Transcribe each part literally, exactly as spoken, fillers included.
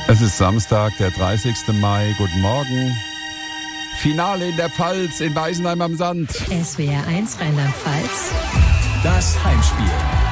Es ist Samstag, der dreißigsten Mai. Guten Morgen. Finale in der Pfalz, in Weisenheim am Sand. S W R eins Rheinland-Pfalz. Das Heimspiel.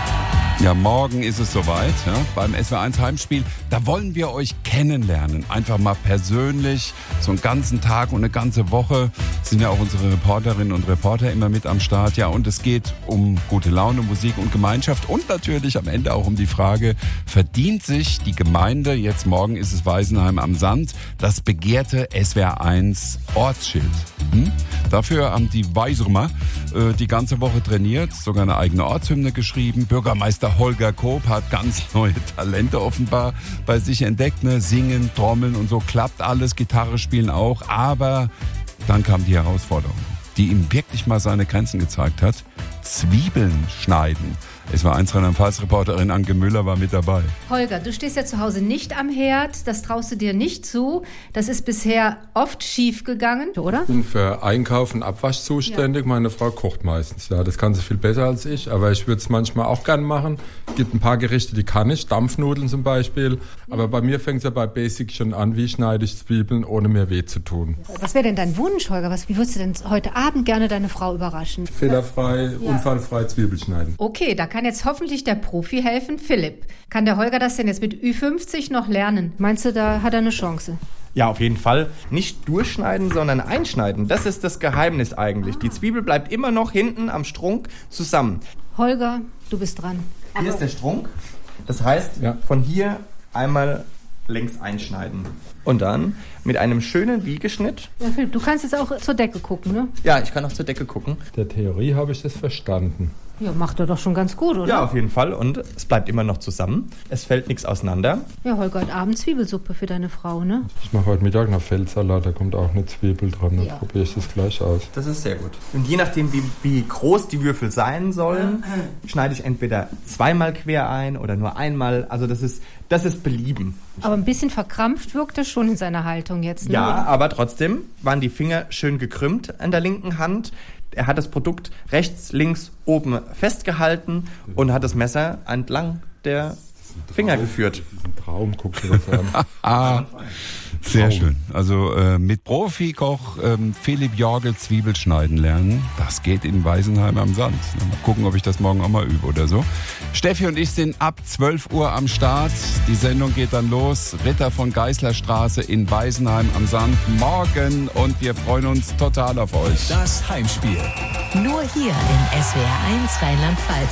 Ja, morgen ist es soweit, ja, beim S W R eins Heimspiel. Da wollen wir euch kennenlernen, einfach mal persönlich, so einen ganzen Tag und eine ganze Woche. Sind ja auch unsere Reporterinnen und Reporter immer mit am Start. Ja, und es geht um gute Laune, Musik und Gemeinschaft und natürlich am Ende auch um die Frage, verdient sich die Gemeinde, jetzt morgen ist es Weisenheim am Sand, das begehrte S W R eins Ortsschild? Hm? Dafür haben die Weisurmer äh, die ganze Woche trainiert, sogar eine eigene Ortshymne geschrieben. Bürgermeister Holger Koop hat ganz neue Talente offenbar bei sich entdeckt. Ne? Singen, Trommeln und so klappt alles, Gitarre spielen auch. Aber dann kam die Herausforderung, die ihm wirklich mal seine Grenzen gezeigt hat. Zwiebeln schneiden. Es war eins Rheinland-Pfalz-Reporterin Anke Müller war mit dabei. Holger, du stehst ja zu Hause nicht am Herd, das traust du dir nicht zu. Das ist bisher oft schief gegangen, oder? Ich bin für Einkauf und Abwasch zuständig. Ja. Meine Frau kocht meistens. Ja, das kann sie viel besser als ich, aber ich würde es manchmal auch gern machen. Es gibt ein paar Gerichte, die kann ich, Dampfnudeln zum Beispiel. Aber bei mir fängt es ja bei Basic schon an, wie schneide ich Zwiebeln, ohne mir weh zu tun. Was wäre denn dein Wunsch, Holger? Was, wie würdest du denn heute Abend gerne deine Frau überraschen? Fehlerfrei, ja. Unfallfrei Zwiebel schneiden. Okay, da kann jetzt hoffentlich der Profi helfen, Philipp. Kann der Holger das denn jetzt mit Ü fünfzig noch lernen? Meinst du, da hat er eine Chance? Ja, auf jeden Fall. Nicht durchschneiden, sondern einschneiden. Das ist das Geheimnis eigentlich. Die Zwiebel bleibt immer noch hinten am Strunk zusammen. Holger, du bist dran. Hier ist der Strunk. Das heißt, ja. Von hier einmal längs einschneiden. Und dann mit einem schönen Wiegeschnitt. Ja, Philipp, du kannst jetzt auch zur Decke gucken, ne? Ja, ich kann auch zur Decke gucken. Der Theorie habe ich das verstanden. Ja, macht er doch schon ganz gut, oder? Ja, auf jeden Fall. Und es bleibt immer noch zusammen. Es fällt nichts auseinander. Ja, Holger, heute Abend Zwiebelsuppe für deine Frau, ne? Ich mache heute Mittag noch Feldsalat, da kommt auch eine Zwiebel dran. Dann ja. Probiere ich das gleich aus. Das ist sehr gut. Und je nachdem, wie, wie groß die Würfel sein sollen, schneide ich entweder zweimal quer ein oder nur einmal. Also das ist, das ist Belieben. Aber ein bisschen verkrampft wirkt er schon in seiner Haltung jetzt, ne? Ja, aber trotzdem waren die Finger schön gekrümmt an der linken Hand. Er hat das Produkt rechts, links, oben festgehalten und hat das Messer entlang der Finger geführt. Das ist ein Traum, guck dir das an. ah, sehr schön. Also äh, mit Profikoch ähm, Philipp Jorgel Zwiebel schneiden lernen. Das geht in Weisenheim am Sand. Mal gucken, ob ich das morgen auch mal übe oder so. Steffi und ich sind ab zwölf Uhr am Start. Die Sendung geht dann los. Ritter von Geißlerstraße in Weisenheim am Sand. Morgen. Und wir freuen uns total auf euch. Das Heimspiel. Nur hier in S W R eins Rheinland-Pfalz.